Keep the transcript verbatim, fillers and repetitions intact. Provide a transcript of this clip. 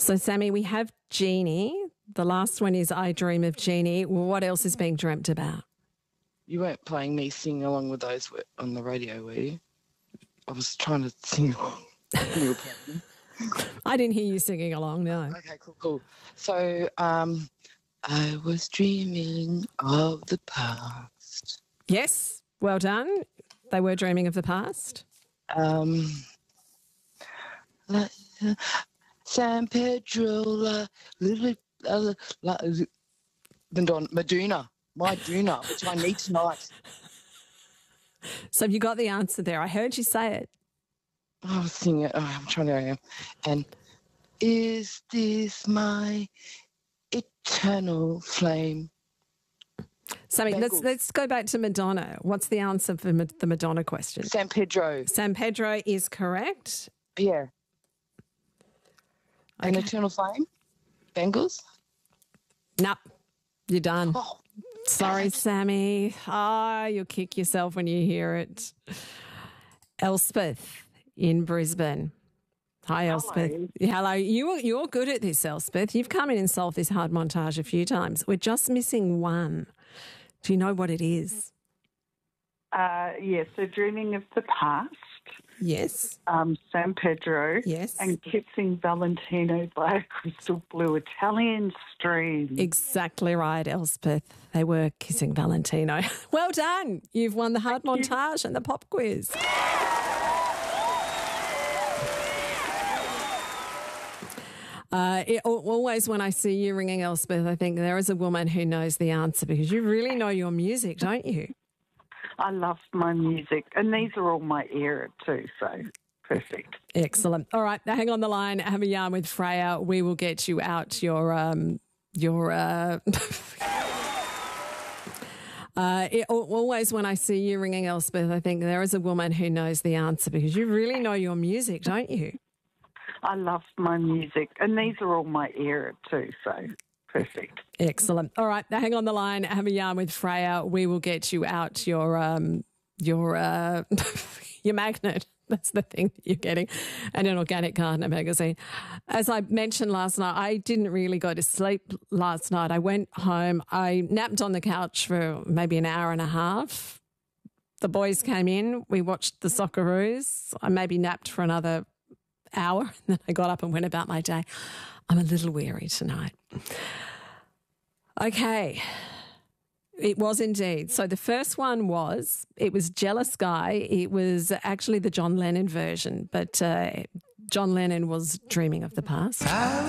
So, Sammy, we have Jeannie. The last one is I Dream of Jeannie. What else is being dreamt about? You weren't playing me singing along with those on the radio, were you? I was trying to sing along. You were playing. I didn't hear you singing along, no. Okay, cool, cool. So, um, I was dreaming of the past. Yes, well done. They were dreaming of the past. Um, la, uh, San Pedro, la, little, uh, la, Madonna, Maduna, my Duna, which I need tonight. So have you got the answer there? I heard you say it. I was singing it. Oh, I'm trying to. And is this my eternal flame? Sammy, let's let's go back to Madonna. What's the answer for the Madonna question? San Pedro. San Pedro is correct. Yeah. Okay. An eternal flame? Bengals? No, you're done. Oh, sorry, Sammy. Ah, oh, you'll kick yourself when you hear it. Elspeth in Brisbane. Hi, Elspeth. Hello. Hello. You, you're good at this, Elspeth. You've come in and solved this hard montage a few times. We're just missing one. Do you know what it is? Uh, yes, so Dreaming of the Past. Yes. Um, San Pedro. Yes. And Kissing Valentino by a crystal blue Italian stream. Exactly right, Elspeth. They were kissing Valentino. Well done. You've won the hard Thank montage you. and the pop quiz. Uh, it, always when I see you ringing, Elspeth, I think there is a woman who knows the answer because you really know your music, don't you? I love my music, and these are all my era too, so perfect. Excellent. All right, now hang on the line. Have a yarn with Freya. We will get you out your um your. Uh, uh, it, always when I see you ringing, Elspeth, I think there is a woman who knows the answer because you really know your music, don't you? I love my music, and these are all my era too, so perfect. Excellent. All right, now hang on the line. Have a yarn with Freya. We will get you out your um your uh, your magnet. That's the thing that you're getting, and an Organic Gardener magazine. As I mentioned last night, I didn't really go to sleep last night. I went home. I napped on the couch for maybe an hour and a half. The boys came in. We watched the Socceroos. I maybe napped for another hour, and then I got up and went about my day. I'm a little weary tonight. Okay. It was indeed. So the first one was, it was Jealous Guy. It was actually the John Lennon version, but uh, John Lennon was Dreaming of the Past.